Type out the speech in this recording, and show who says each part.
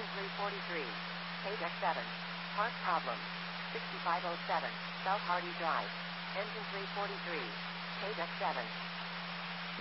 Speaker 1: Engine 343. Page X7. Part problem. 6507. South Hardy Drive. Engine 343. Page X7.